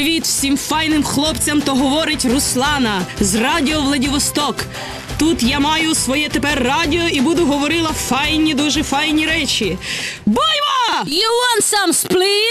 Привіт всім файним хлопцям, то говорить Руслана з радіо Владивосток. Тут я маю своє тепер радіо і буду говорила файні, дуже файні речі. Бойва! You want some spleen?